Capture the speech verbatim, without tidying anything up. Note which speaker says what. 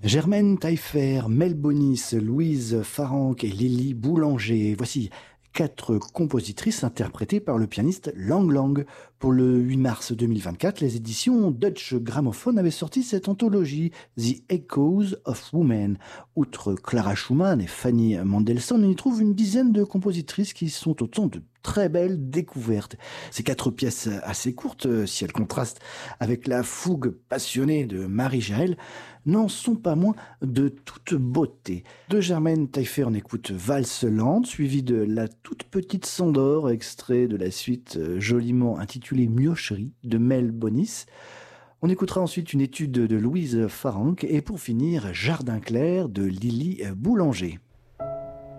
Speaker 1: Germaine Taillefer, Mel Bonis, Louise Farrenc et Lily Boulanger. Voici quatre compositrices interprétées par le pianiste Lang Lang. Pour le huit mars deux mille vingt-quatre, les éditions Deutsche Grammophon avaient sorti cette anthologie, The Echoes of Women. Outre Clara Schumann et Fanny Mendelssohn, on y trouve une dizaine de compositrices qui sont autant de très belles découvertes. Ces quatre pièces assez courtes, si elles contrastent avec la fougue passionnée de Marie-Jaël, n'en sont pas moins de toute beauté. De Germaine Taillefer, on écoute Valse lente, suivie de La toute petite Sandor, extrait de la suite joliment intitulée Miocherie de Mel Bonis. On écoutera ensuite une étude de Louise Farrenc et pour finir Jardin clair de Lily Boulanger.